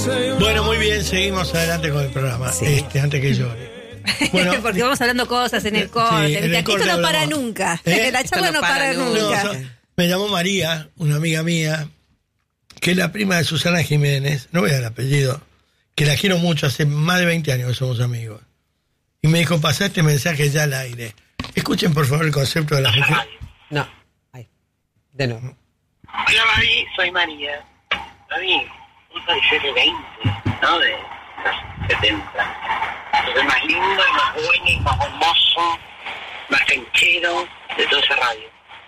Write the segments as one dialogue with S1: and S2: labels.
S1: Bueno, muy bien, seguimos adelante con el programa.
S2: Sí.
S1: Antes que llore. Bueno,
S3: porque vamos hablando cosas en el corte.
S1: Sí, en el corte
S3: esto no para
S1: hablamos.
S3: nunca.
S1: ¿Eh?
S3: La charla no para nunca.
S1: No, me llamó María, una amiga mía, que es la prima de Susana Jiménez, no voy a dar el apellido, que la quiero mucho, hace más de 20 años que somos amigos. Y me dijo, pasá este mensaje ya al aire. Escuchen por favor el concepto de la mujer.
S2: No, ahí. De nuevo.
S4: Hola Mavi, soy María. Mavi, un parecer de 20, ¿no? De los 70. Soy más lindo y más bueno y más hermoso, más canchero de toda esa radio.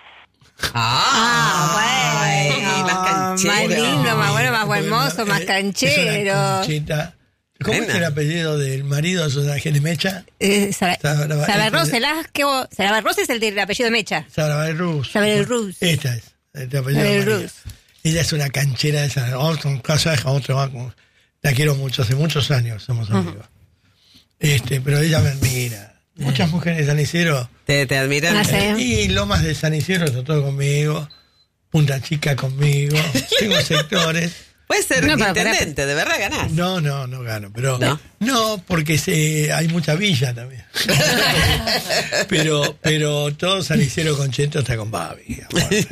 S3: Bueno.
S2: Más canchero.
S3: Más lindo, más bueno, más hermoso, más canchero.
S1: Conchita. ¿Cómo es el apellido del marido de Susana Jiménez Mecha?
S3: Saberros es el del apellido de Mecha.
S1: Saberrus.
S3: Saberrus.
S1: Esta es. Este apellido de María.
S3: Saberrus.
S1: Ella es una canchera de esa. La quiero mucho, hace muchos años somos amigos. Pero ella me admira. Muchas mujeres de San Isidro.
S2: ¿Te admiran?
S3: Ah, sí.
S1: Y Lomas de San Isidro está todo conmigo. Punta Chica conmigo. Tengo sectores.
S2: Puede ser
S3: No, pero
S2: intendente, de verdad ganás.
S1: No gano, pero
S2: ¿No?
S1: no, porque hay mucha villa también. pero todo San Isidro Concheto está con Babi.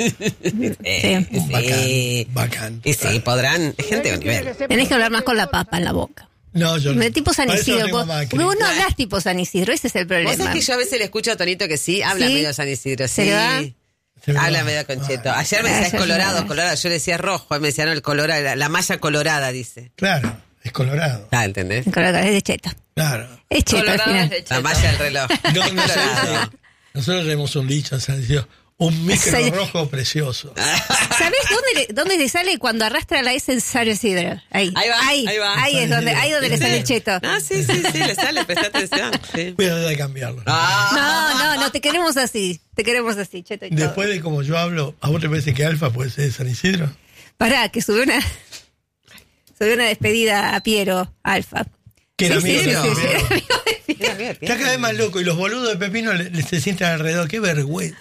S1: Bacán.
S2: Y sí, podrán, gente de nivel.
S3: Tenés que hablar más con la papa en la boca.
S1: No, yo no.
S3: De tipo San
S1: Para eso
S3: Isidro.
S1: tengo Macri.
S3: Porque vos no hablas tipo San Isidro, ese es el
S2: Vos
S3: problema.
S2: sabés que yo a veces le escucho a Tonito que sí, habla
S3: ¿Sí?
S2: medio San Isidro,
S3: ¿Se
S2: sí.
S3: le va?
S1: Se me
S2: Habla
S1: va.
S2: medio concheto.
S1: Ah,
S2: Ayer me decía es
S3: Ayer
S2: colorado,
S3: no.
S2: colorado. Yo le decía rojo, él me decía no, el colorado, la malla colorada, dice.
S1: Claro, es colorado.
S2: Ah, ¿entendés?
S3: Es de cheto.
S1: Claro.
S3: Es cheto al
S5: Colorado
S3: final.
S5: es de
S2: La
S5: cheto.
S2: malla del reloj.
S1: No,
S2: Colorado.
S1: nosotros tenemos un dicho en San Isidro. Un micro
S3: Sí.
S1: rojo precioso.
S3: ¿Sabés dónde le sale cuando arrastra la S en San Isidro? Ahí.
S2: Ahí va, ahí va.
S3: Ahí es donde le sale el cheto.
S2: Ah, sí, le sale, presta atención. Sí.
S1: Voy a tratar de cambiarlo.
S3: No, te queremos así. Te queremos así, cheto y todo.
S1: Después de como yo hablo, ¿a vos te parece que Alfa puede ser de San Isidro?
S3: Pará, que subió una despedida a Piero, Alfa.
S1: Que era
S3: Sí,
S1: amigo
S3: sí,
S1: de
S3: sí,
S1: Pepino.
S3: sí, era amigo de Piero.
S1: Está cada vez más loco y los boludos de Pepino se sientan alrededor. ¡Qué vergüenza!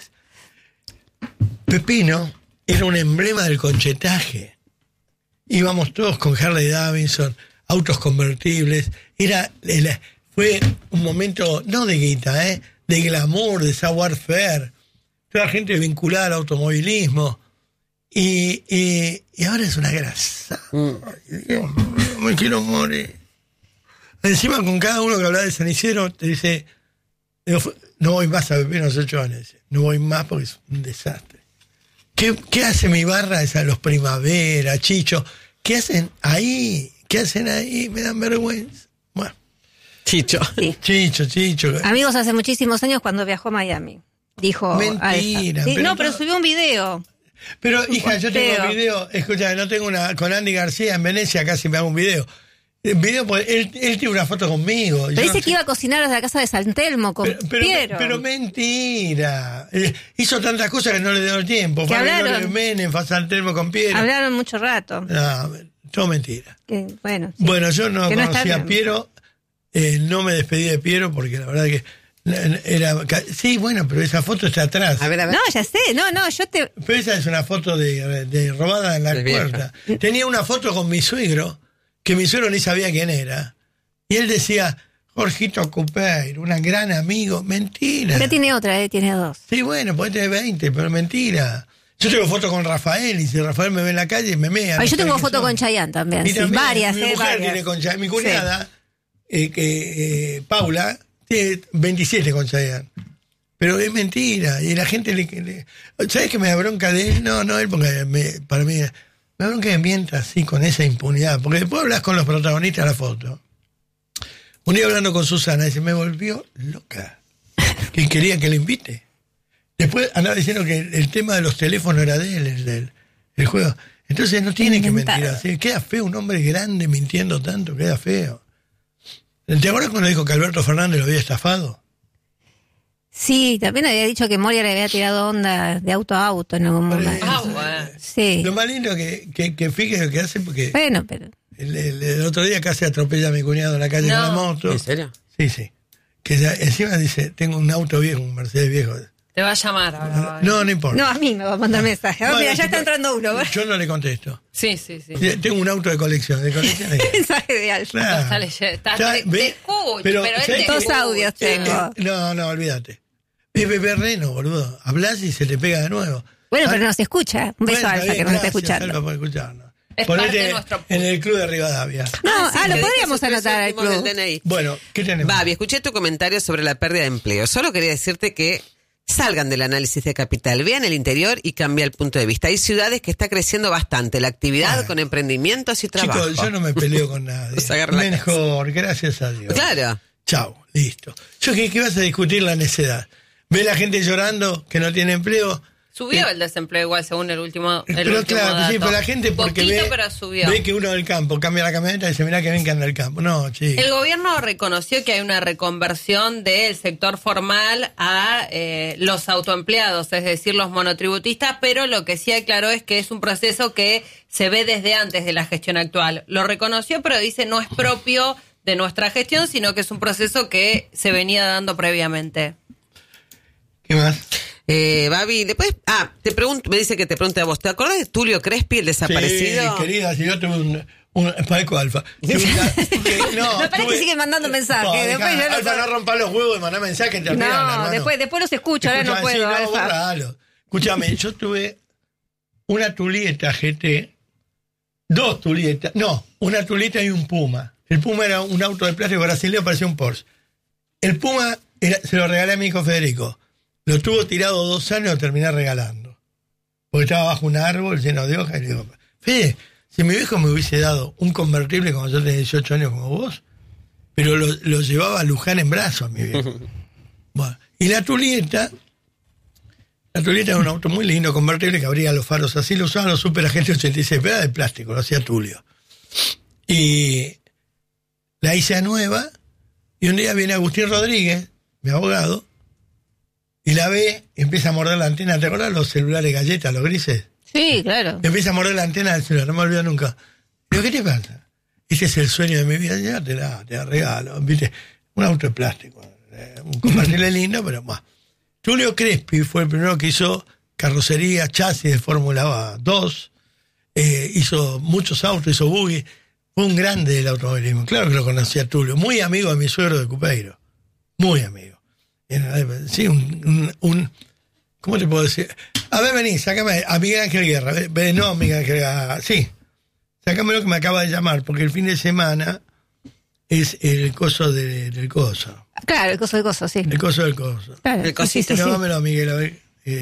S1: Pepino era un emblema del conchetaje. Íbamos todos con Harley Davidson, autos convertibles. Fue un momento, no de guita, de glamour, de savoir-faire. Toda gente vinculada al automovilismo. Y ahora es una grasa. Ay, Dios mío, me quiero morir. Encima con cada uno que habla de San Isidro te dice, no voy más a Pepino hace 8 años. No voy más porque es un desastre. ¿Qué hace mi barra esa, los Primavera, Chicho? ¿Qué hacen ahí? Me dan vergüenza. Bueno.
S2: Chicho.
S3: Sí.
S1: Chicho.
S3: Amigos, hace muchísimos años cuando viajó a Miami. Dijo
S1: Mentira,
S3: Alfa. Sí,
S1: pero
S3: pero
S1: no.
S3: subió un video.
S1: Pero, hija, yo tengo
S3: posteo.
S1: un video. Escucha, no tengo una. Con Andy García en Venecia casi me hago un video. Pues, él tiene una foto conmigo.
S3: Pero dice que iba a cocinar a la casa de San Telmo con Piero.
S1: Pero mentira. Hizo tantas cosas que no le dio el tiempo.
S3: ¿Que
S1: Fue a
S3: hablaron?
S1: Gregorio Menem, fue a San Telmo con Piero.
S3: Hablaron mucho rato.
S1: No, todo mentira.
S3: Bueno, sí.
S1: Bueno, yo no
S3: Que no
S1: conocía
S3: está
S1: a Piero. No me despedí de Piero porque la verdad que era. Sí, bueno, pero esa foto está atrás.
S2: A ver.
S3: No, ya sé, yo te...
S1: Pero esa es una foto de robada en la
S2: De vieja.
S1: puerta. Tenía una foto con mi suegro, que mi suegro ni sabía quién era. Y él decía, Jorgito Cupeiro, un gran amigo. Mentira.
S3: Pero tiene otra, tiene dos.
S1: Sí, bueno, podés tener 20, pero mentira. Yo tengo foto con Rafael, y si Rafael me ve en la calle, me mea.
S3: Yo
S1: no
S3: tengo
S1: sé
S3: foto
S1: quién
S3: con
S1: soy.
S3: Chayanne también.
S1: Y
S3: Sí,
S1: también,
S3: varias,
S1: mi mujer
S3: varias.
S1: tiene con Chayanne. Mi cuñada, Paula, tiene 27 con Chayanne. Pero es mentira. Y la gente ¿sabes que me da bronca de él? No, él, porque para mí, me da bronca que mienta así, con esa impunidad. Porque después hablas con los protagonistas de la foto. Un día hablando con Susana, dice, me volvió loca. Que quería que le invite. Después andaba diciendo que el tema de los teléfonos era de él, el juego. Entonces no tiene que mentir así. Queda feo un hombre grande mintiendo tanto, queda feo. ¿Te acuerdas cuando dijo que Alberto Fernández lo había estafado?
S3: Sí, también había dicho que Moria le había tirado onda de auto a auto en algún momento.
S5: Bueno.
S3: Sí.
S1: Lo más lindo que fíjese lo que hace, porque
S3: Bueno, pero...
S1: el otro día casi atropella a mi cuñado en la calle con la moto.
S2: ¿En serio?
S1: Sí. Que encima dice, tengo un auto viejo, un Mercedes viejo.
S5: Te va a llamar ahora.
S1: No importa.
S3: No, a mí me va a mandar mensaje.
S1: Bueno,
S3: Mira, ya
S1: sí,
S3: está entrando uno.
S1: Yo no le contesto.
S5: Sí.
S1: Tengo un auto de colección.
S3: Mensaje de Alfa.
S1: Claro.
S5: Está leyendo.
S1: Ya,
S5: Te escucho, pero él
S1: ¿sabes
S5: te
S3: Dos
S1: qué?
S3: audios tengo.
S1: No, olvídate. Es Pepe Reno, boludo. Hablas y se te pega de nuevo.
S3: Bueno, pero nos escucha. Un beso a Alfa que nos está escuchando.
S1: Alfa, por escucharnos.
S5: Es parte de
S1: Ponete
S5: nuestro
S1: en el club de Rivadavia.
S3: No,
S2: sí,
S3: lo
S2: que
S3: podríamos
S2: deje sus
S3: anotar al
S2: tres últimos
S3: club.
S2: del DNI.
S1: Bueno, ¿qué tenemos?
S2: Babi, escuché tu comentario sobre la pérdida de empleo. Solo quería decirte que salgan del análisis de capital, vean el interior y cambia el punto de vista. Hay ciudades que está creciendo bastante la actividad
S1: Bueno.
S2: con emprendimientos y trabajo.
S1: Chicos, yo no me peleo con nadie.
S2: Nos agarra la
S1: Mejor, gracias a Dios.
S2: Claro.
S1: Chao, listo. Yo ¿qué vas a discutir la necedad? ¿Ve la gente llorando que no tiene empleo?
S5: Subió el desempleo igual según el último
S1: Pero claro,
S5: dato.
S1: sí, pero la gente porque
S5: Poquito,
S1: ve,
S5: pero subió.
S1: ve que uno del campo cambia la camioneta y dice, mirá que bien que anda el campo. No, chicos.
S5: El gobierno reconoció que hay una reconversión del sector formal a los autoempleados, es decir, los monotributistas, pero lo que sí aclaró es que es un proceso que se ve desde antes de la gestión actual. Lo reconoció, pero dice no es propio de nuestra gestión, sino que es un proceso que se venía dando previamente.
S1: ¿Qué más?
S2: Babi, después, te pregunto, me dice que te pregunte a vos, ¿te acordás de Tulio Crespi, el desaparecido?
S1: Sí, querida, si yo tuve un Paco Alfa.
S3: No, parece que sigue mandando mensajes. Después yo
S1: Alfa, no rompa los huevos y mandá mensajes.
S3: No, después los escucho, ahora no puedo, Alfa.
S1: Borralo. Escúchame, yo tuve una Tulieta GT, dos Tulietas, una Tulieta y un Puma. El Puma era un auto de plástico brasileño, parecía un Porsche. El Puma se lo regalé a mi hijo Federico. Lo tuvo tirado 2 años, lo terminé regalando. Porque estaba bajo un árbol lleno de hojas. Y le digo, Fede, si mi viejo me hubiese dado un convertible cuando yo tenía 18 años como vos, pero lo llevaba a Luján en brazos, mi viejo. Bueno, y la Tulieta era un auto muy lindo, convertible, que abría los faros así, lo usaban los superagentes 86, pero era de plástico, lo hacía Tulio. Y la hice a nueva, y un día viene Agustín Rodríguez, mi abogado, y la ve, empieza a morder la antena. ¿Te acuerdas los celulares galletas, los grises?
S3: Sí, claro.
S1: Empieza a morder la antena del celular, no me olvido nunca. Digo, ¿qué te pasa? Ese es el sueño de mi vida, ya te la regalo. ¿Viste? Un auto de plástico, un convertible lindo, pero más. Tulio Crespi fue el primero que hizo carrocería, chasis de Fórmula 2, hizo muchos autos, hizo buggy. Fue un grande del automovilismo. Claro que lo conocía Tulio, muy amigo de mi suegro de Cupeiro, muy amigo. Sí, ¿cómo te puedo decir? A ver, vení, sácame a Miguel Ángel Guerra. No, Miguel Ángel Guerra, sí. Sácame lo que me acaba de llamar, porque el fin de semana es el coso del coso.
S3: Claro, el coso del coso, sí.
S1: El coso del coso.
S3: Claro,
S2: El cosito.
S3: sí.
S1: Llámamelo, Miguel, a ver.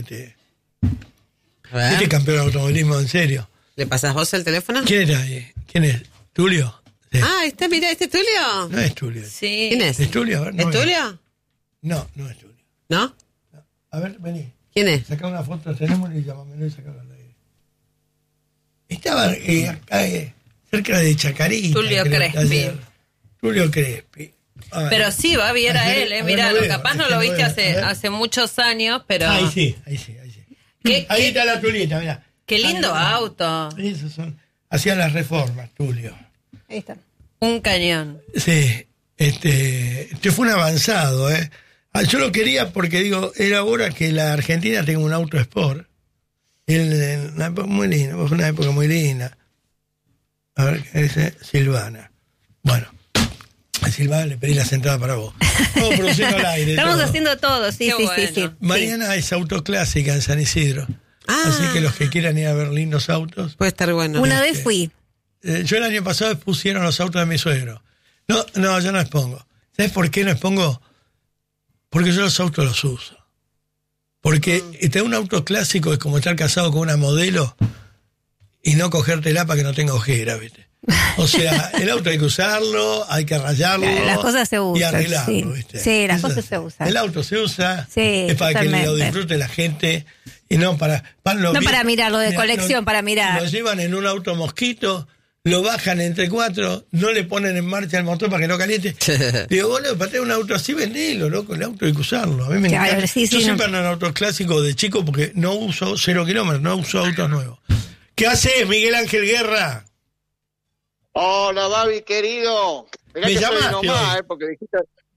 S2: A ver,
S1: Este campeón de automovilismo, en serio.
S2: ¿le pasás vos el teléfono?
S1: ¿Quién era ahí? ¿Quién es? ¿Tulio? Sí.
S2: Está, mirá, ¿este es Tulio?
S1: No es Tulio.
S5: Sí.
S2: ¿Quién es?
S1: ¿Es Tulio? A ver, no
S2: ¿Es
S1: veo.
S2: Tulio?
S1: No es Tulio.
S2: ¿No?
S1: A ver, vení.
S2: ¿Quién es?
S1: Saca una foto, tenemos y llámamelo y sacalo al aire. Estaba acá, cerca de Chacarita.
S5: Tulio
S1: creo,
S5: Crespi.
S1: ayer. Tulio Crespi. Ay.
S5: Pero sí, Babi era
S1: A ver,
S5: él,
S1: a ver,
S5: mirá,
S1: no veo,
S5: capaz
S1: es
S5: no
S1: que
S5: lo
S1: no
S5: viste
S1: veo. A ver.
S5: hace muchos años, pero
S1: Ahí sí.
S5: ¿Qué-
S1: Ahí
S5: qué-
S1: está la Tulieta, mirá.
S5: qué lindo
S1: Ahí,
S5: auto,
S1: Esos son. Hacían las reformas, Tulio.
S3: Ahí está.
S5: un cañón.
S1: Sí, este fue un avanzado, ¿eh? Yo lo quería porque digo, era hora que la Argentina tenga un auto sport. Una época muy linda, fue una época muy linda. A ver qué dice Silvana. Bueno, a Silvana le pedí las entradas para vos. Todo produciendo al aire.
S3: Estamos
S1: todo.
S3: haciendo todo, sí,
S5: Qué
S3: sí,
S5: bueno.
S3: sí.
S1: Mañana es autoclásica en San Isidro.
S2: Ah.
S1: Así que los que quieran ir a ver lindos autos.
S2: Puede estar bueno.
S3: Una vez fui.
S1: Yo el año pasado expusieron los autos de mi suegro. No, yo no expongo. ¿Sabes por qué no expongo? Porque yo los autos los uso. Porque tener un auto clásico es como estar casado con una modelo y no cogértela para que no tenga ojera, ¿viste? O sea, el auto hay que usarlo, hay que rayarlo.
S3: Claro, las cosas se usan,
S1: y arreglarlo,
S3: sí.
S1: ¿viste?
S3: Sí, las
S1: Eso
S3: cosas
S1: es.
S3: se usan.
S1: El auto se usa,
S3: Sí,
S1: es para que lo
S3: totalmente.
S1: disfrute la gente y no para...
S3: No para mirarlo de colección, para mirar.
S1: Lo llevan en un auto mosquito, lo bajan entre 4, no le ponen en marcha el motor para que no caliente. Digo, boludo, para tener un auto así, vendelo, loco, el auto hay que usarlo. A mí me
S3: Claro,
S1: encanta.
S3: sí,
S1: Yo
S3: sí,
S1: siempre ando en autos clásicos de chico porque no uso 0 kilómetros, no uso autos nuevos. ¿Qué haces, Miguel Ángel Guerra?
S6: Hola, Babi, querido. Mirá
S1: ¿Me
S6: que soy
S1: llamaste
S6: nomás,
S1: hoy?
S6: porque dijiste...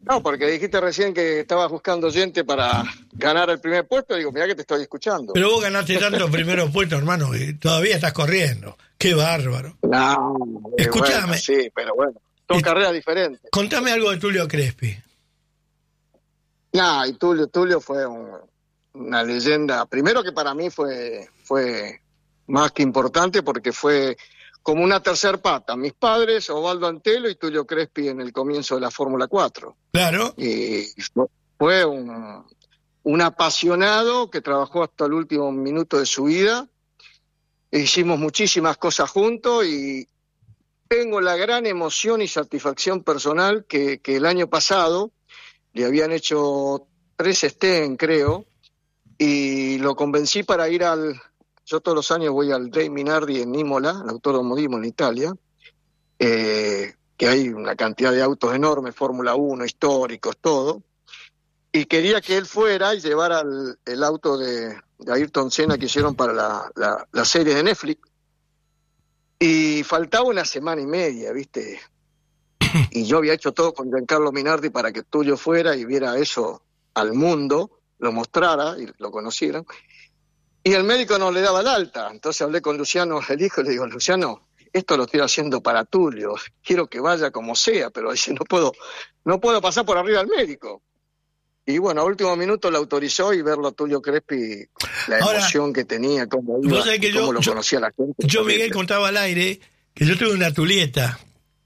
S6: No, porque dijiste recién que estabas buscando gente para ganar el primer puesto. Digo, mirá que te estoy escuchando.
S1: Pero vos ganaste tantos primeros puestos, hermano, que todavía estás corriendo. Qué bárbaro.
S6: No,
S1: Escuchame.
S6: Bueno, sí, pero bueno, son carreras diferentes.
S1: Contame algo de Tulio Crespi.
S6: No, y Tulio fue una leyenda. Primero que para mí fue más que importante porque fue como una tercer pata. Mis padres, Osvaldo Antelo y Tulio Crespi en el comienzo de la Fórmula 4.
S1: Claro.
S6: Y fue un apasionado que trabajó hasta el último minuto de su vida. Hicimos muchísimas cosas juntos y tengo la gran emoción y satisfacción personal que el año pasado le habían hecho 3 Sten, creo, y lo convencí para ir yo todos los años voy al Dei Minardi en Imola, el Autódromo di Imola en Italia, que hay una cantidad de autos enormes, Fórmula 1, históricos, todo, y quería que él fuera y llevara el auto de Ayrton Senna que hicieron para la serie de Netflix, y faltaba una semana y media, ¿viste? Y yo había hecho todo con Giancarlo Minardi para que Tulio fuera y viera eso al mundo, lo mostrara y lo conocieran. Y el médico no le daba el alta. Entonces hablé con Luciano, el hijo, y le digo, Luciano, esto lo estoy haciendo para Tulio, quiero que vaya como sea, pero dice, no puedo pasar por arriba del médico. Y bueno, a último minuto lo autorizó y verlo a Tulio Crespi, la emoción que tenía, cómo iba, cómo lo conocía la gente.
S1: Yo, Miguel, contaba al aire que yo tuve una Tulieta.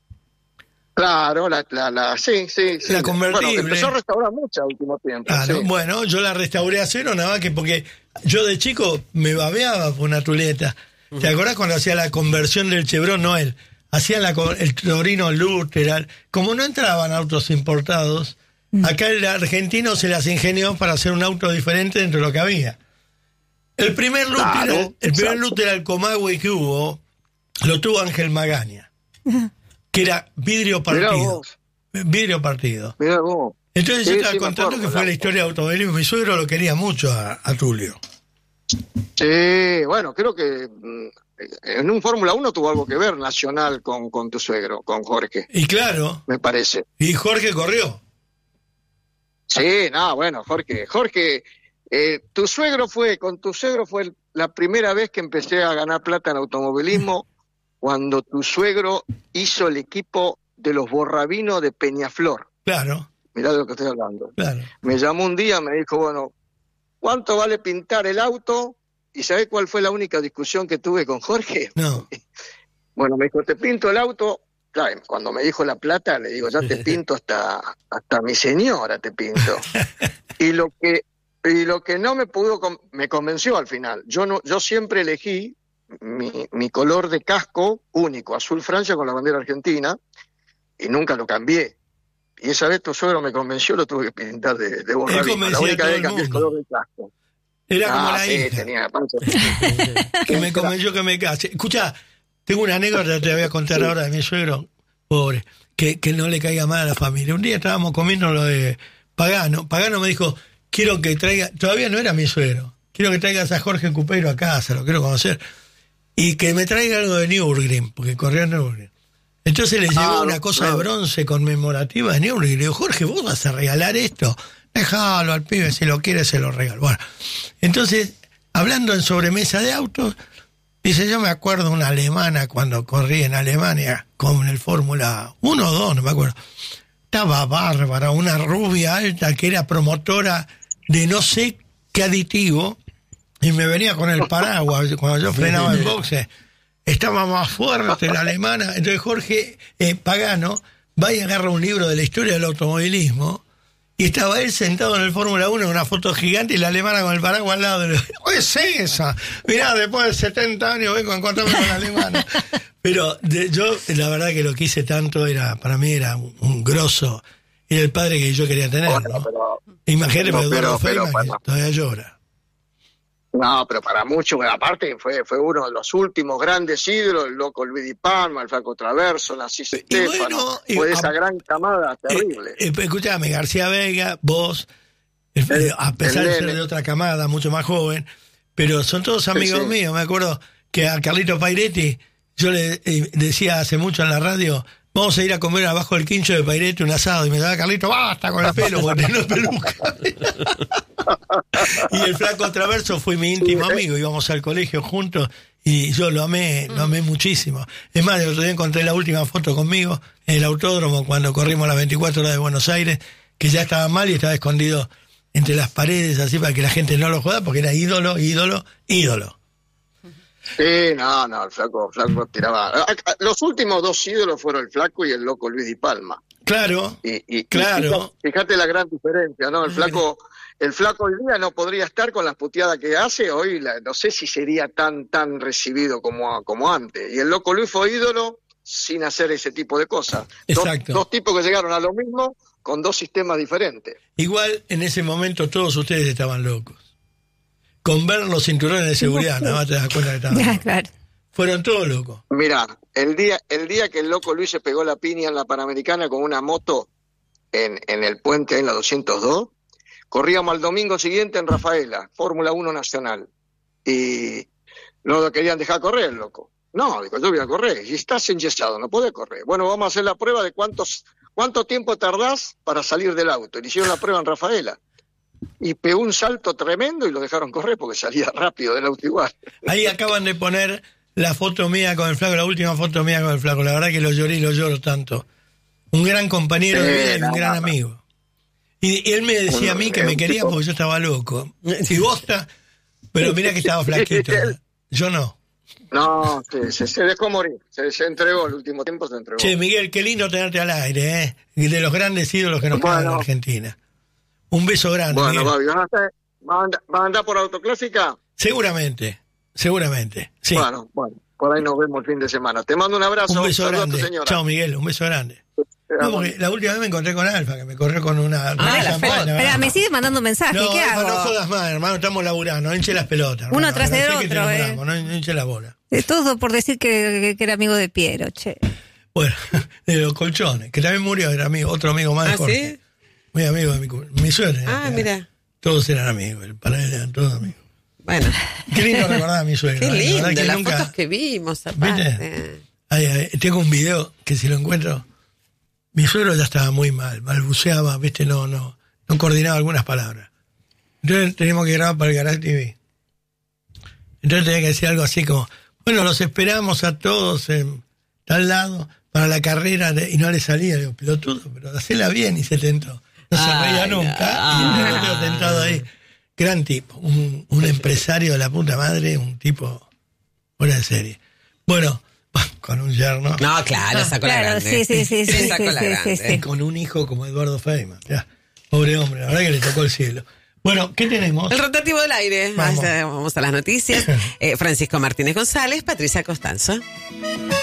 S6: Claro, sí.
S1: La convertible.
S6: Bueno, empezó a restaurar mucho al último tiempo.
S1: Claro,
S6: sí.
S1: Bueno, yo la restauré a cero, nada más que porque yo de chico me babeaba por una Tulieta. ¿Te acordás cuando hacía la conversión del Chevron Noel? Hacían el Torino Luther. Como no entraban autos importados, acá el argentino se las ingenió para hacer un auto diferente dentro de lo que había. El primer Luther al Comahue que hubo, lo tuvo Ángel Magaña. Que era vidrio partido. Vidrio partido.
S6: Mirá vos.
S1: Entonces yo estaba contando que fue la historia de automovilismo. Mi suegro lo quería mucho a Tulio.
S6: Sí, bueno, creo que en un Fórmula 1 tuvo algo que ver Nacional con tu suegro, con Jorge.
S1: Y claro.
S6: Me parece.
S1: Y Jorge corrió.
S6: Sí, no, bueno, Jorge, con tu suegro fue la primera vez que empecé a ganar plata en automovilismo. Cuando tu suegro hizo el equipo de los Borravinos de Peñaflor.
S1: Claro.
S6: Mirá de lo que estoy hablando.
S1: Claro.
S6: Me llamó un día, me dijo, bueno, ¿cuánto vale pintar el auto? ¿Y sabés cuál fue la única discusión que tuve con Jorge?
S1: No.
S6: Bueno, me dijo, te pinto el auto. Claro, cuando me dijo la plata, le digo, ya te pinto hasta mi señora te pinto. Y lo que no me convenció al final. Yo siempre elegí mi color de casco único, azul Francia con la bandera argentina, y nunca lo cambié. Y esa vez tu suegro me convenció, lo tuve que pintar de borradito. La única vez que cambié el color del casco.
S1: Era como la
S6: sí,
S1: hija.
S6: tenía
S1: que me convenció que me case. Escuchá, tengo una anécdota, te voy a contar ahora de mi suegro, pobre, que no le caiga mal a la familia. Un día estábamos comiendo lo de Pagano. Pagano me dijo, quiero que traiga, todavía no era mi suegro, quiero que traigas a Jorge Cupeiro a casa, lo quiero conocer. Y que me traiga algo de Nürburgring, porque corría en Nürburgring. Entonces le llegó una cosa de bronce conmemorativa de Nürburgring. Y le digo, Jorge, ¿vos vas a regalar esto? Déjalo al pibe, si lo quiere se lo regalo. Bueno, entonces, hablando en sobremesa de autos, dice, yo me acuerdo una alemana cuando corrí en Alemania con el Fórmula 1 o 2, no me acuerdo. Estaba bárbara, una rubia alta que era promotora de no sé qué aditivo, y me venía con el paraguas cuando yo frenaba en boxe. Estaba más fuerte la alemana. Entonces Jorge Pagano va y agarra un libro de la historia del automovilismo, y estaba él sentado en el Fórmula 1 en una foto gigante, y la alemana con el paraguas al lado. ¡Es esa! Mirá, después de 70 años vengo a encontrarme con la alemana. Pero yo, la verdad que lo que hice tanto, para mí era un grosso. Era el padre que yo quería tener, ¿no? Imagínate, Eduardo Feynman, que todavía llora.
S6: No, pero para muchos, aparte fue uno de los últimos grandes ídolos, el loco Luis Di Palma, el Flaco Traverso, Narciso Stefano, fue de esa gran camada terrible.
S1: Escuchame, García Vega, vos, a pesar de ser de otra camada, mucho más joven, pero son todos amigos míos. Me acuerdo que a Carlito Pairetti yo le decía hace mucho en la radio, vamos a ir a comer abajo del quincho de Pairete un asado. Y me daba Carlito, basta con el pelo, porque no es peluca. Y el flaco Traverso fue mi íntimo amigo, íbamos al colegio juntos y yo lo amé muchísimo. Es más, el otro día encontré la última foto conmigo en el autódromo cuando corrimos las 24 horas de Buenos Aires, que ya estaba mal y estaba escondido entre las paredes así para que la gente no lo joda, porque era ídolo.
S6: Sí, no, el flaco tiraba. Los últimos 2 ídolos fueron el flaco y el loco Luis Di Palma.
S1: Claro, claro.
S6: Fíjate la gran diferencia, ¿no? El flaco hoy día no podría estar con las puteadas que hace, hoy no sé si sería tan recibido como antes. Y el loco Luis fue ídolo sin hacer ese tipo de cosas.
S1: Exacto.
S6: Dos tipos que llegaron a lo mismo con 2 sistemas diferentes.
S1: Igual en ese momento todos ustedes estaban locos. Con ver los cinturones de seguridad, nada más te das cuenta que estaban locos.
S3: Claro.
S1: Fueron todos locos.
S6: Mirá, el día que el loco Luis se pegó la piña en la Panamericana con una moto en el puente en la 202, corríamos al domingo siguiente en Rafaela, Fórmula 1 Nacional. Y no lo querían dejar correr, loco. No, digo, yo voy a correr. Y estás enyesado, no podés correr. Bueno, vamos a hacer la prueba de cuánto tiempo tardás para salir del auto. Le hicieron la prueba en Rafaela. Y pegó un salto tremendo y lo dejaron correr porque salía rápido del auto igual.
S1: Ahí acaban de poner la foto mía con el flaco, la última foto mía con el flaco. La verdad que lo lloré y lo lloro tanto. Un gran compañero de vida y un gran amigo. Y él me decía a mí que me quería porque yo estaba loco. Y bosta, pero mira que estaba flaquito. Yo no.
S6: No, se dejó morir. Se entregó, el último tiempo se entregó.
S1: Che, Miguel, qué lindo tenerte al aire, ¿eh? Y de los grandes ídolos que nos quedan en Argentina. Un beso grande.
S6: Bueno,
S1: Miguel.
S6: Babi, ¿vas a andar por Autoclásica?
S1: Seguramente, sí.
S6: Bueno, por ahí nos vemos el fin de semana. Te mando un abrazo.
S1: Un beso
S6: Saludos
S1: grande.
S6: a tu señora.
S1: Chao, Miguel, un beso grande. No, porque la última vez me encontré con Alfa, que me corrió con una champaña.
S3: Espera, me sigue mandando un mensaje.
S1: No,
S3: ¿Qué
S1: Alfa,
S3: hago?
S1: no jodas más, hermano, estamos laburando, no hinche las pelotas.
S3: Uno
S1: hermano,
S3: tras
S1: sé
S3: el
S1: que
S3: otro,
S1: te nombramos, no hinche la bola.
S3: Todo por decir que era amigo de Piero, che.
S1: Bueno, de los colchones, que también murió, era amigo, otro amigo más de Jorge.
S2: ¿Sí?
S1: Muy amigo de mi suegra.
S2: Mira.
S1: Todos eran amigos, para él eran todos amigos.
S2: Bueno.
S1: Qué lindo recordar a mi suegra.
S2: Qué lindo,
S1: la verdad que
S2: las
S1: nunca...
S2: fotos que vimos, aparte.
S1: ¿Viste? Tengo un video que si lo encuentro, mi suegro ya estaba muy mal, balbuceaba, ¿viste? No coordinaba algunas palabras. Entonces teníamos que grabar para el Garage TV. Entonces tenía que decir algo así como, bueno, los esperamos a todos en tal lado para la carrera, y no le salía, digo, pelotudo, pero hacela bien, y se tentó. No se reía nunca, y me quedó tentado ahí. Gran tipo, un empresario de la puta madre, un tipo fuera de serie. Bueno, con un yerno.
S2: No, claro, sacó la grande.
S3: Sí.
S2: Sacó la grande.
S1: Y con un hijo como Eduardo Feynman. Ya, pobre hombre, la verdad que le tocó el cielo. Bueno, ¿qué tenemos?
S2: El rotativo del aire.
S1: Vamos.
S2: Vamos a las noticias. Francisco Martínez González, Patricia Costanzo.